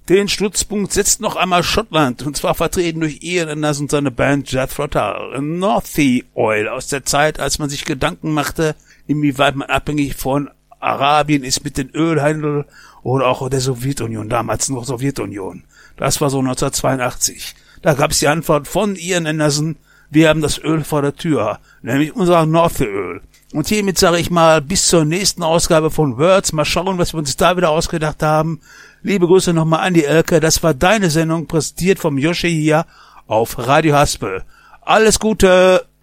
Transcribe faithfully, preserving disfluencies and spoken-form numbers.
Den Stützpunkt setzt noch einmal Schottland, und zwar vertreten durch Ian Anderson und seine Band Jethro Tull. North Sea Oil aus der Zeit, als man sich Gedanken machte, inwieweit man abhängig von Arabien ist mit dem Ölhandel oder auch der Sowjetunion, damals noch Sowjetunion. Das war so neunzehnhundertzweiundachtzig. Da gab es die Antwort von Ian Anderson: Wir haben das Öl vor der Tür, nämlich unser North Sea Öl. Und hiermit sage ich mal, bis zur nächsten Ausgabe von Words. Mal schauen, was wir uns da wieder ausgedacht haben. Liebe Grüße nochmal an die Elke. Das war deine Sendung, präsentiert vom Yoshi hier auf Radio Haspel. Alles Gute!